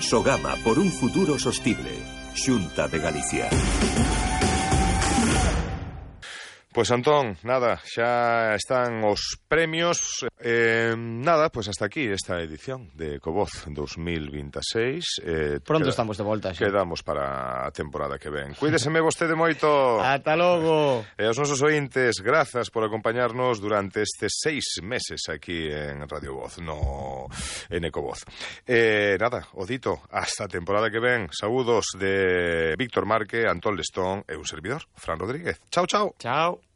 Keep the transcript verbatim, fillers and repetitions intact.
Sogama por un futuro sostible. Xunta de Galicia. Pois Antón, nada, xa están os premios. eh, Nada, pois hasta aquí esta edición de Ecovoz dos mil veintiséis. eh, Pronto queda, estamos de volta xa. Quedamos para a temporada que ven. Cuídeseme vostede moito. Ata logo. E aos nosos ointes, grazas por acompañarnos durante estes seis meses aquí en Radio Voz, no en Ecovoz. Eh, nada, o dito, hasta a temporada que ven. Saúdos de Víctor Marque, Antón Lestón e un servidor, Fran Rodríguez. Chao, chao. Chao.